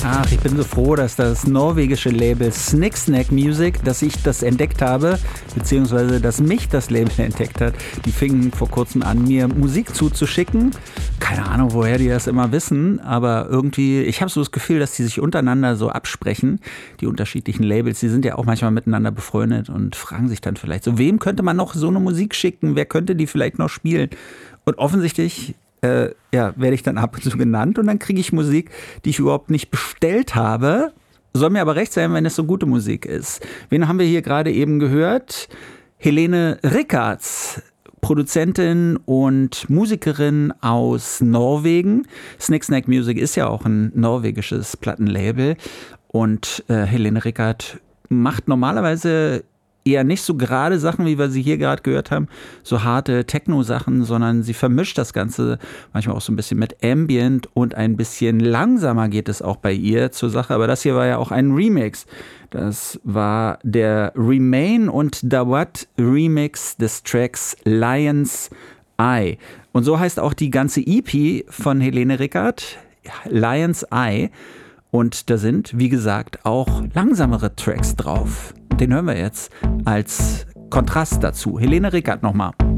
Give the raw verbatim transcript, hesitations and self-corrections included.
Ach, ich bin so froh, dass das norwegische Label Sniksnak Music, dass ich das entdeckt habe, beziehungsweise dass mich das Label entdeckt hat. Die fingen vor kurzem an, mir Musik zuzuschicken. Keine Ahnung, woher die das immer wissen, aber irgendwie, ich habe so das Gefühl, dass die sich untereinander so absprechen, die unterschiedlichen Labels. Die sind ja auch manchmal miteinander befreundet und fragen sich dann vielleicht so, wem könnte man noch so eine Musik schicken? Wer könnte die vielleicht noch spielen? Und offensichtlich Äh, ja, werde ich dann ab und zu genannt und dann kriege ich Musik, die ich überhaupt nicht bestellt habe. Soll mir aber recht sein, wenn es so gute Musik ist. Wen haben wir hier gerade eben gehört? Helene Rickards, Produzentin und Musikerin aus Norwegen. Sniksnak Music ist ja auch ein norwegisches Plattenlabel und äh, Helene Rickard macht normalerweise eher nicht so gerade Sachen, wie wir sie hier gerade gehört haben, so harte Techno-Sachen, sondern sie vermischt das Ganze manchmal auch so ein bisschen mit Ambient und ein bisschen langsamer geht es auch bei ihr zur Sache. Aber das hier war ja auch ein Remix. Das war der Remain und Dawat Remix des Tracks Lion's Eye. Und so heißt auch die ganze E P von Helene Rickard, Lion's Eye. Und da sind, wie gesagt, auch langsamere Tracks drauf. Den hören wir jetzt als Kontrast dazu. Helene Rickard nochmal.